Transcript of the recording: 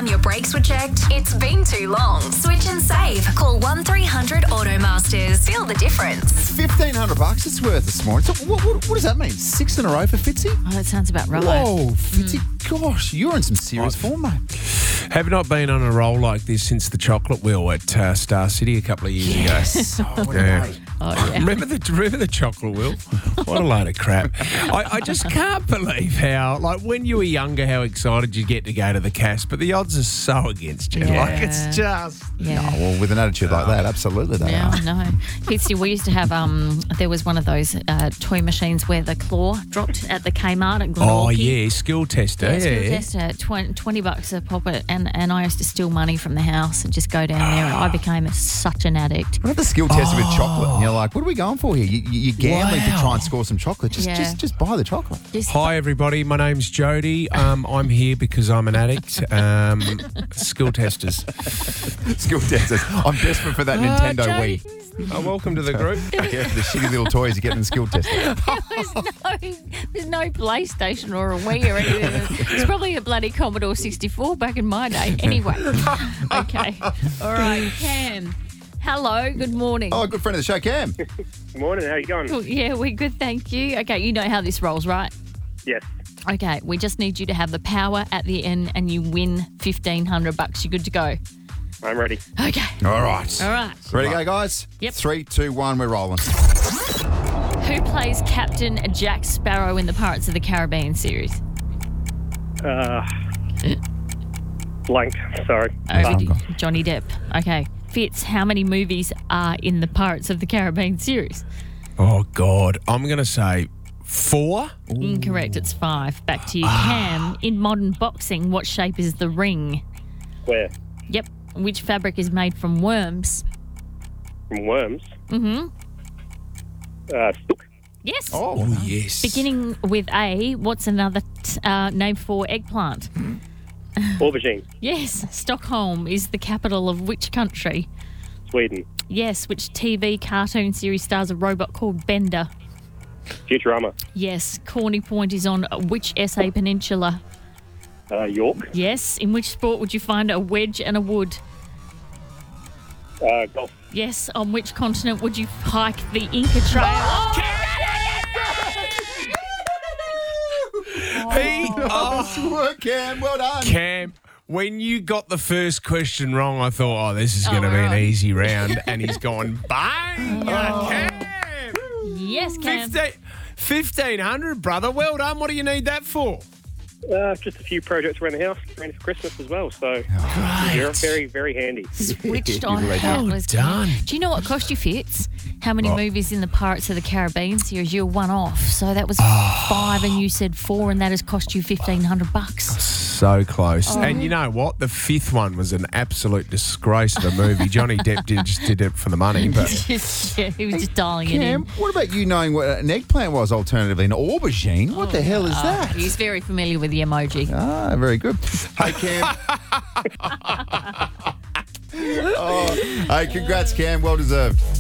your brakes were checked? It's been too long. Switch and save. Call 1300 Automasters. Feel the difference. $1,500 it's worth this morning. So what does that mean? 6 in a row for Fitzy? Oh, that sounds about right. Whoa, Fitzy, gosh, you're in some serious form, mate. Have not been on a roll like this since the chocolate wheel at Star City a couple of years ago. What a day. Oh, yeah. Remember the chocolate wheel? What a load of crap. I just can't believe how, like, when you were younger, how excited you'd get to go to the cast, but the odds are so against you. Yeah. Like, it's just... Yeah. Oh, well, with an attitude like that, absolutely they Yeah, are. I know. Fitzy, we used to have, there was one of those toy machines where the claw dropped at the Kmart at Glenorchy. Oh, yeah, skill tester. Yeah, skill tester, $20 a pop it, and I used to steal money from the house and just go down there, and I became such an addict. What about the skill tester with chocolate? And you're like, what are we going for here? You're gambling to try and score some chocolate. Just buy the chocolate. Hi, everybody. My name's Jody. I'm here because I'm an addict. Skill testers. Skill testers. I'm desperate for that Nintendo Wii. Welcome to the group. Yeah, the shitty little toys you get in the skill tester. There's no PlayStation or a Wii or anything. It's probably a bloody Commodore 64 back in my day. Anyway. Okay. All right, Cam. Hello, good morning. Oh, good friend of the show, Cam. Good morning, how you going? Oh, yeah, we're good, thank you. Okay, you know how this rolls, right? Yes. Okay, we just need you to have the power at the end and you win $1,500. You're good to go. I'm ready. Okay. All right. All right. Ready to go, guys? Yep. 3, 2, 1, we're rolling. Who plays Captain Jack Sparrow in the Pirates of the Caribbean series? Blank, sorry. Over to Johnny Depp. Okay. Fitz, how many movies are in the Pirates of the Caribbean series? Oh, God. I'm going to say 4. Incorrect, it's 5. Back to you, Cam. In modern boxing, what shape is the ring? Where? Yep. Which fabric is made from worms? From worms? Mm-hmm. Silk. Yes. Oh, yes. Beginning with A, what's another name for eggplant? Aubergine. Yes. Stockholm is the capital of which country? Sweden. Yes. Which TV cartoon series stars a robot called Bender? Futurama. Yes. Corny Point is on which SA peninsula? York. Yes. In which sport would you find a wedge and a wood? Golf. Yes. On which continent would you hike the Inca Trail? Nice work, Cam. Well done. Cam, when you got the first question wrong, I thought, this is going to be an easy round. And he's gone, bang! Cam! Yes, Cam. 1,500, brother. Well done. What do you need that for? Just a few projects around the house, ready for Christmas as well, so Great. you're very, very handy. Switched on. Well done. Do you know what cost you, Fitz? How many movies in the Pirates of the Caribbean series? You're one off, so that was 5, and you said 4, and that has cost you $1,500. So close. And you know what? The 5th one was an absolute disgrace of a movie. Johnny Depp just did it for the money. But Yeah, he was just dialing it Cam, in. what about you knowing what an eggplant was alternatively? An aubergine? What the hell is that? He's very familiar with the emoji. Ah, very good. Hey, Cam. Hey, congrats, Cam. Well deserved.